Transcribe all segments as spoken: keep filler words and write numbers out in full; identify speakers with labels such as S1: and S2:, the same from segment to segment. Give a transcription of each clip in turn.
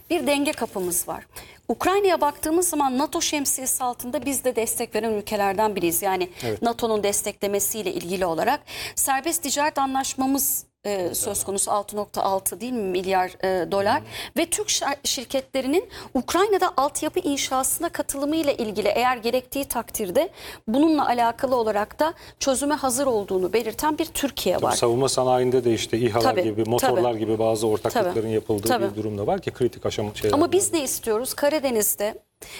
S1: bir denge kapımız var. Ukrayna'ya baktığımız zaman NATO şemsiyesi altında biz de destek veren ülkelerden biriyiz. Yani
S2: evet.
S1: NATO'nun desteklemesiyle ilgili olarak serbest ticaret anlaşmamız e, söz konusu altı nokta altı değil mi milyar e, dolar hmm. ve Türk şirketlerinin Ukrayna'da altyapı inşasına katılımıyla ilgili eğer gerektiği takdirde bununla alakalı olarak da çözüme hazır olduğunu belirten bir Türkiye var.
S2: Savunma sanayinde de işte İHA'lar
S1: tabii,
S2: gibi, motorlar
S1: tabii.
S2: gibi bazı ortaklıkların
S1: tabii.
S2: yapıldığı
S1: tabii.
S2: bir durumda var ki kritik aşama şeyler.
S1: Ama biz ne istiyoruz? Karadeniz'de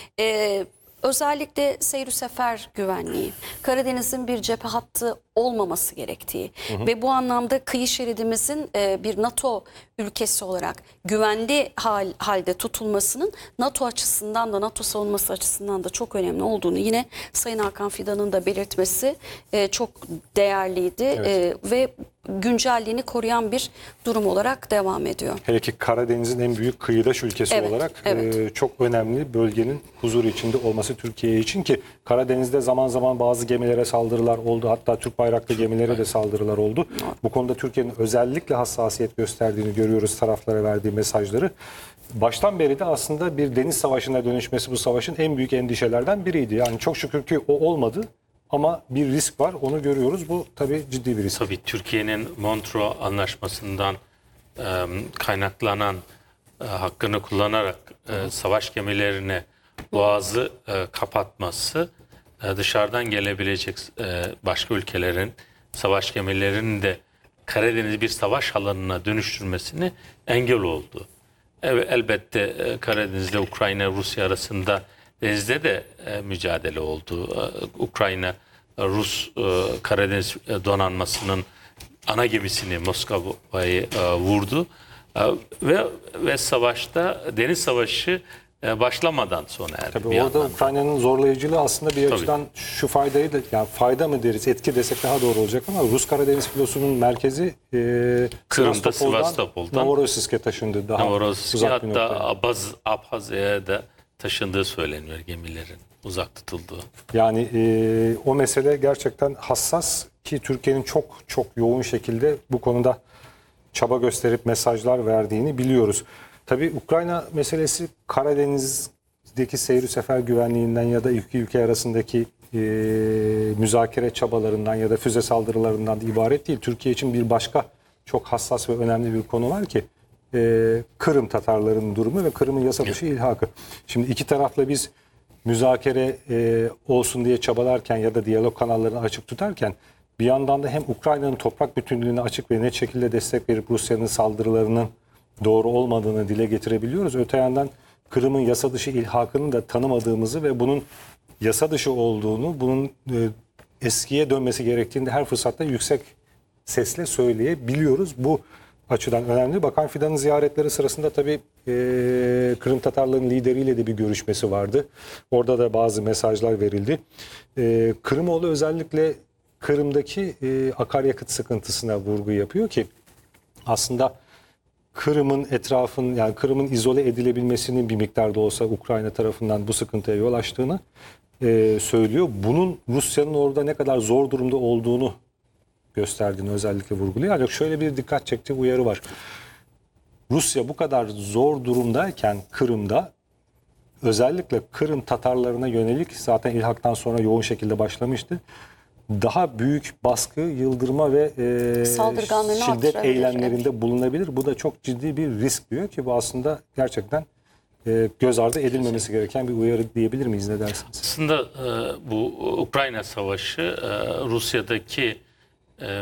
S1: e, özellikle seyir sefer güvenliği, Karadeniz'in bir cephe hattı olmaması gerektiği hı hı. ve bu anlamda kıyı şeridimizin e, bir NATO ülkesi olarak güvenli hal, halde tutulmasının NATO açısından da NATO savunması açısından da çok önemli olduğunu yine Sayın Hakan Fidan'ın da belirtmesi e, çok değerliydi evet. e, ve güncelliğini koruyan bir durum olarak devam ediyor.
S2: Hele ki Karadeniz'in en büyük kıyıdaş ülkesi
S1: evet,
S2: olarak
S1: evet.
S2: E, çok önemli bölgenin huzuru içinde olması Türkiye için ki Karadeniz'de zaman zaman bazı gemilere saldırılar oldu. Hatta Türk bayraklı gemilere de saldırılar oldu. Evet. Bu konuda Türkiye'nin özellikle hassasiyet gösterdiğini görüyoruz taraflara verdiği mesajları. Baştan beri de aslında bir deniz savaşına dönüşmesi bu savaşın en büyük endişelerden biriydi. Yani çok şükür ki o olmadı. Ama bir risk var, onu görüyoruz. Bu tabii ciddi bir risk.
S3: Tabii Türkiye'nin Montreux Anlaşması'ndan e, kaynaklanan e, hakkını kullanarak e, savaş gemilerini boğazı e, kapatması e, dışarıdan gelebilecek e, başka ülkelerin savaş gemilerinin de Karadeniz'i bir savaş alanına dönüştürmesini engel oldu. Evet, elbette e, Karadeniz'de Ukrayna Rusya arasında denizde de e, mücadele oldu. E, Ukrayna Rus e, Karadeniz donanmasının ana gemisini Moskova'yı e, vurdu e, ve ve savaşta deniz savaşı e, başlamadan sona erdi.
S2: Tabii orada Ukrayna'nın zorlayıcılığı aslında bir
S3: Tabii.
S2: açıdan şu faydayı da yani fayda mı deriz, etki desek daha doğru olacak ama Rus Karadeniz filosunun merkezi e,
S3: Kırım'da
S2: Sivastopol'dan,
S3: Sivastopol'dan
S2: Novorossiysk'e taşındı. Daha
S3: Novorossiysk'e hatta Abaz, Abhazya'ya da taşındığı söyleniyor gemilerin uzak tutulduğu.
S2: Yani e, o mesele gerçekten hassas ki Türkiye'nin çok çok yoğun şekilde bu konuda çaba gösterip mesajlar verdiğini biliyoruz. Tabii Ukrayna meselesi Karadeniz'deki seyir sefer güvenliğinden ya da iki ülke arasındaki e, müzakere çabalarından ya da füze saldırılarından da ibaret değil. Türkiye için bir başka çok hassas ve önemli bir konu var ki e, Kırım Tatarlarının durumu ve Kırım'ın yasa dışı ilhakı. Şimdi iki tarafla biz müzakere e, olsun diye çabalarken ya da diyalog kanallarını açık tutarken bir yandan da hem Ukrayna'nın toprak bütünlüğüne açık ve net şekilde destek verip Rusya'nın saldırılarının doğru olmadığını dile getirebiliyoruz. Öte yandan Kırım'ın yasa dışı ilhakını da tanımadığımızı ve bunun yasa dışı olduğunu, bunun e, eskiye dönmesi gerektiğini de her fırsatta yüksek sesle söyleyebiliyoruz. Bu açıdan önemli. Bakan Fidan'ın ziyaretleri sırasında tabii e, Kırım Tatarlarının lideriyle de bir görüşmesi vardı. Orada da bazı mesajlar verildi. E, Kırımoğlu özellikle Kırım'daki e, akaryakıt sıkıntısına vurgu yapıyor ki aslında Kırım'ın etrafın yani Kırım'ın izole edilebilmesinin bir miktarda olsa Ukrayna tarafından bu sıkıntıya yol açtığını e, söylüyor. Bunun Rusya'nın orada ne kadar zor durumda olduğunu gösterdiğini özellikle vurguluyor. Ancak şöyle bir dikkat çektiği uyarı var. Rusya bu kadar zor durumdayken Kırım'da özellikle Kırım Tatarlarına yönelik zaten ilhaktan sonra yoğun şekilde başlamıştı. Daha büyük baskı, yıldırma ve e, şiddet eylemlerinde evet. bulunabilir. Bu da çok ciddi bir risk diyor ki bu aslında gerçekten e, göz ardı edilmemesi gereken bir uyarı diyebilir miyiz, ne dersiniz?
S3: Aslında e, bu Ukrayna Savaşı e, Rusya'daki e,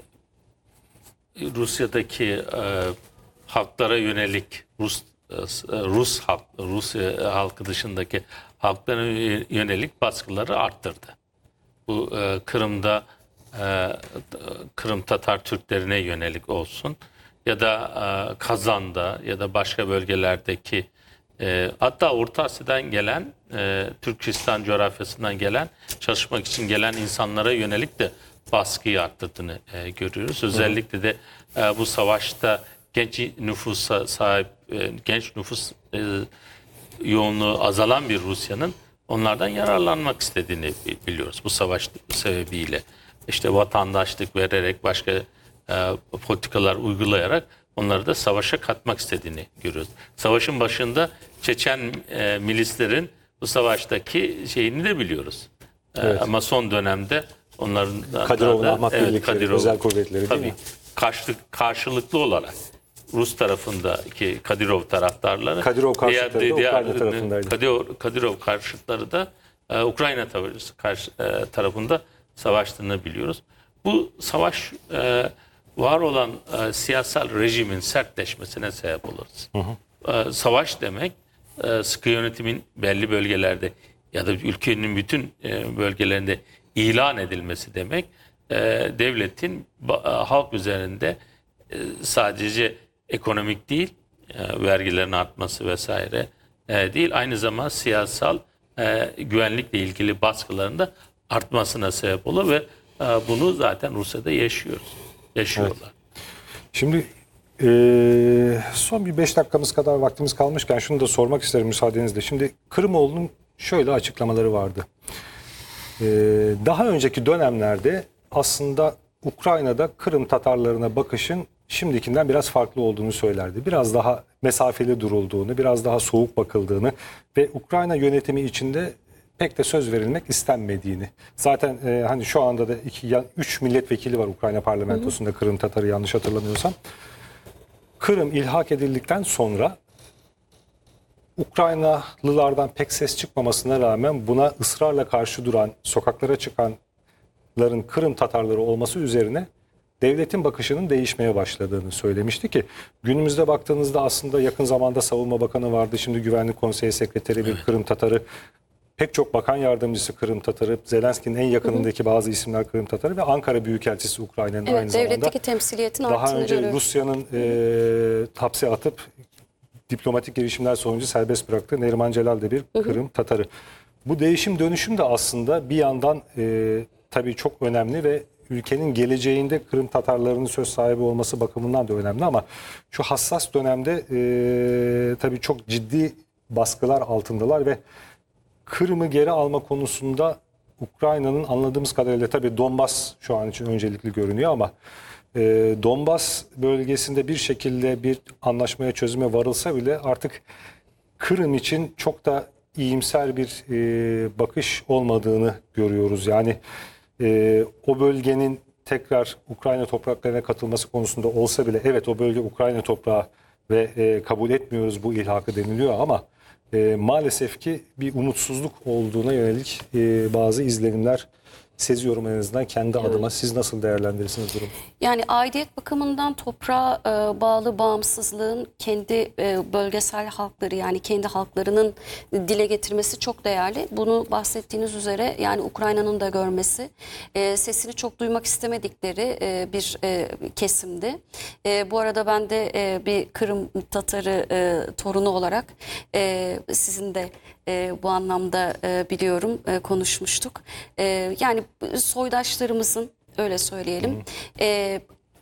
S3: Rusya'daki e, halklara yönelik Rus e, Rus halk Rusya halkı dışındaki halklara yönelik baskıları arttırdı. Bu e, Kırım'da e, Kırım Tatar Türklerine yönelik olsun ya da e, Kazan'da ya da başka bölgelerdeki e, hatta Orta Asya'dan gelen e, Türkistan coğrafyasından gelen çalışmak için gelen insanlara yönelik de baskıyı arttırdığını e, görüyoruz. Özellikle de e, bu savaşta genç nüfusa sahip e, genç nüfus e, yoğunluğu azalan bir Rusya'nın onlardan yararlanmak istediğini biliyoruz bu savaş sebebiyle. İşte vatandaşlık vererek başka e, politikalar uygulayarak onları da savaşa katmak istediğini görüyoruz. Savaşın başında Çeçen e, milislerin bu savaştaki şeyini de biliyoruz. E,
S2: Evet.
S3: Ama son dönemde onların da,
S2: Kadirov'un
S3: da-
S2: Ahmak birlikleri, özel kuvvetleri değil
S3: tabii,
S2: mi?
S3: karşılık, karşılıklı olarak Rus tarafındaki Kadirov taraftarları,
S2: Kadirov karşıtları
S3: diğer-
S2: da
S3: diğer-
S2: Ukrayna tarafındaydı.
S3: Kadirov, Kadirov karşıtları da e, Ukrayna tavır- karşı, e, tarafında savaştığını biliyoruz. Bu savaş e, var olan e, siyasal rejimin sertleşmesine sebep oluruz. E, savaş demek e, sıkı yönetimin belli bölgelerde ya da ülkenin bütün e, bölgelerinde ilan edilmesi demek, e, devletin ba- e, halk üzerinde e, sadece ekonomik değil, e, vergilerin artması vesaire e, değil, aynı zamanda siyasal e, güvenlikle ilgili baskıların da artmasına sebep olur ve e, bunu zaten Rusya'da yaşıyoruz. Yaşıyorlar.
S2: Şimdi eee, son bir beş dakikamız kadar vaktimiz kalmışken şunu da sormak isterim müsaadenizle. Şimdi Kırımoğlu'nun şöyle açıklamaları vardı. Eee, daha önceki dönemlerde aslında Ukrayna'da Kırım Tatarlarına bakışın şimdikinden biraz farklı olduğunu söylerdi. Biraz daha mesafeli durulduğunu, biraz daha soğuk bakıldığını ve Ukrayna yönetimi içinde pek de söz verilmek istenmediğini. Zaten e, hani şu anda da iki ya üç milletvekili var Ukrayna parlamentosunda, Kırım Tatarı yanlış hatırlamıyorsam. Kırım ilhak edildikten sonra Ukraynalılardan pek ses çıkmamasına rağmen buna ısrarla karşı duran, sokaklara çıkanların Kırım Tatarları olması üzerine devletin bakışının değişmeye başladığını söylemişti ki günümüzde baktığınızda aslında yakın zamanda Savunma Bakanı vardı, şimdi Güvenlik Konseyi Sekreteri bir Kırım Tatarı, pek çok bakan yardımcısı Kırım Tatarı, Zelenski'nin en yakınındaki bazı isimler Kırım Tatarı ve Ankara Büyükelçisi Ukrayna'nın
S1: Evet,
S2: aynı zamanda.
S1: devletteki temsiliyetin
S2: Daha
S1: arttığını
S2: önce
S1: görüyoruz.
S2: Rusya'nın e, hapse atıp diplomatik girişimler sonucu serbest bıraktığı Neriman Celal de bir Kırım Tatarı. Bu değişim dönüşüm de aslında bir yandan e, tabii çok önemli ve ülkenin geleceğinde Kırım Tatarlarının söz sahibi olması bakımından da önemli ama şu hassas dönemde e, tabii çok ciddi baskılar altındalar ve Kırım'ı geri alma konusunda Ukrayna'nın anladığımız kadarıyla tabii Donbas şu an için öncelikli görünüyor ama e, Donbas bölgesinde bir şekilde bir anlaşmaya, çözüme varılsa bile artık Kırım için çok da iyimser bir e, bakış olmadığını görüyoruz. Yani e, o bölgenin tekrar Ukrayna topraklarına katılması konusunda olsa bile evet o bölge Ukrayna toprağı ve e, kabul etmiyoruz bu ilhakı deniliyor ama e, maalesef ki bir umutsuzluk olduğuna yönelik e, bazı izlenimler seziyorum en azından kendi adıma. Siz nasıl değerlendirirsiniz durumu?
S1: Yani aidiyet bakımından toprağa e, bağlı bağımsızlığın kendi e, bölgesel halkları, yani kendi halklarının dile getirmesi çok değerli. Bunu bahsettiğiniz üzere yani Ukrayna'nın da görmesi, e, sesini çok duymak istemedikleri e, bir e, kesimdi. E, bu arada ben de e, bir Kırım Tatarı e, torunu olarak e, sizin de e, bu anlamda e, biliyorum e, konuşmuştuk. E, yani soydaşlarımızın, öyle söyleyelim, e,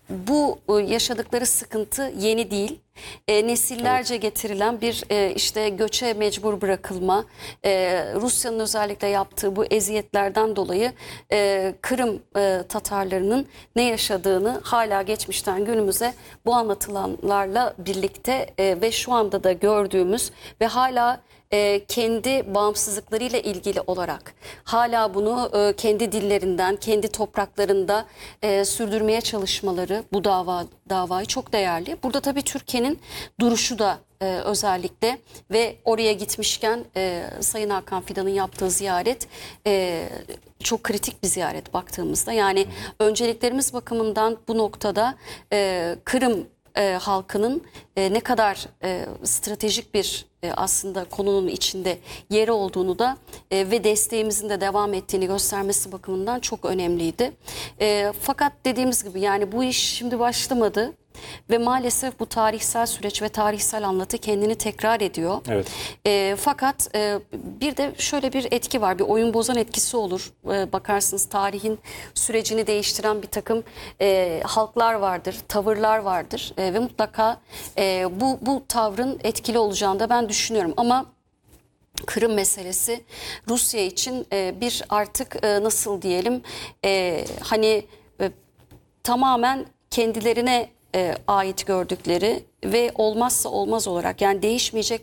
S1: bu yaşadıkları sıkıntı yeni değil. E, nesillerce getirilen bir e, işte göçe mecbur bırakılma, e, Rusya'nın özellikle yaptığı bu eziyetlerden dolayı e, Kırım e, Tatarlarının ne yaşadığını hala geçmişten günümüze bu anlatılanlarla birlikte e, ve şu anda da gördüğümüz ve hala e, kendi bağımsızlıklarıyla ilgili olarak hala bunu e, kendi dillerinden, kendi topraklarında e, sürdürmeye çalışmaları, bu dava davayı çok değerli. Burada tabii Türkiye'nin duruşu da e, özellikle ve oraya gitmişken e, Sayın Hakan Fidan'ın yaptığı ziyaret e, çok kritik bir ziyaret baktığımızda. Yani önceliklerimiz bakımından bu noktada e, Kırım e, halkının e, ne kadar e, stratejik bir e, aslında konunun içinde yeri olduğunu da e, ve desteğimizin de devam ettiğini göstermesi bakımından çok önemliydi. E, fakat dediğimiz gibi yani bu iş şimdi başlamadı. Ve maalesef bu tarihsel süreç ve tarihsel anlatı kendini tekrar ediyor.
S2: Evet.
S1: E, fakat e, bir de şöyle bir etki var, bir oyun bozan etkisi olur. E, bakarsınız tarihin sürecini değiştiren bir takım e, halklar vardır, tavırlar vardır e, ve mutlaka e, bu bu tavrın etkili olacağını da ben düşünüyorum. Ama Kırım meselesi Rusya için e, bir artık e, nasıl diyelim e, hani e, tamamen kendilerine e, ait gördükleri ve olmazsa olmaz olarak, yani değişmeyecek